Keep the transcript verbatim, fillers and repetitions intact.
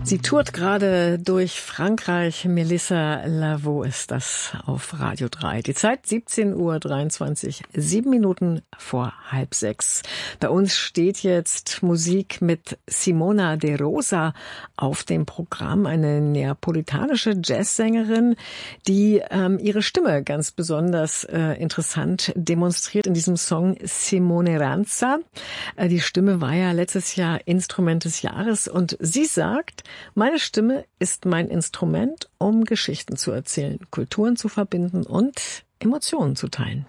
Sie tourt gerade durch Frankreich. Melissa Lavo ist das auf Radio drei. Die Zeit siebzehn Uhr dreiundzwanzig, sieben Minuten vor halb sechs. Bei uns steht jetzt Musik mit Simona De Rosa auf dem Programm, eine neapolitanische Jazzsängerin, die ähm, ihre Stimme ganz besonders äh, interessant demonstriert in diesem Song Simoneranza. Äh, die Stimme war ja letztes Jahr Instrument des Jahres und sie sagt, meine Stimme ist mein Instrument, um Geschichten zu erzählen, Kulturen zu verbinden und Emotionen zu teilen.